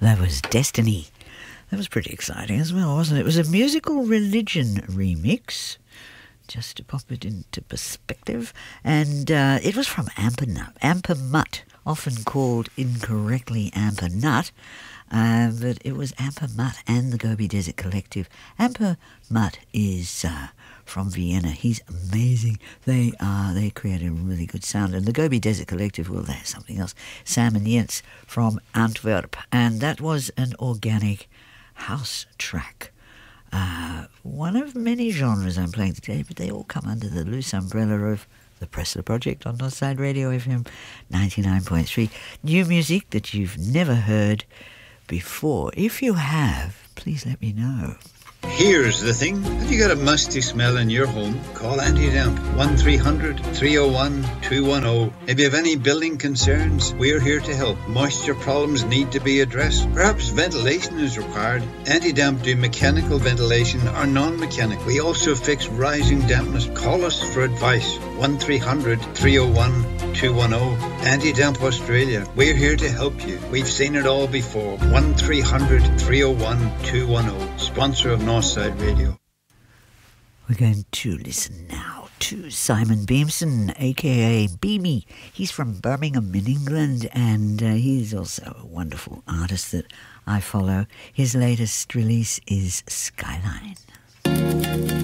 That was Destiny. That was pretty exciting as well, wasn't it? It was a Musical Religion remix, just to pop it into perspective. And it was from Amper Mutt, often called incorrectly Amper Nut, but it was Amper Mutt and the Gobi Desert Collective. Amper Mutt is from Vienna. He's amazing. They create a really good sound. And the Gobi Desert Collective, well, they're something else. Sam and Jens from Antwerp. And that was an organic house track. One of many genres I'm playing today, but they all come under the loose umbrella of the Pressler Project on Northside Radio FM 99.3. New music that you've never heard before. If you have, please let me know. Here's the thing. Have you got a musty smell in your home? Call Anti-Damp 1300-301-210. If you have any building concerns, we're here to help. Moisture problems need to be addressed. Perhaps ventilation is required. Anti-Damp do mechanical ventilation or non-mechanical. We also fix rising dampness. Call us for advice. 1300-301-210. Anti-Damp Australia. We're here to help you. We've seen it all before. 1300-301-210. Sponsor of Northside Radio. We're going to listen now to Simon Beamson, aka Beamy. He's from Birmingham in England, and he's also a wonderful artist that I follow. His latest release is Skyline.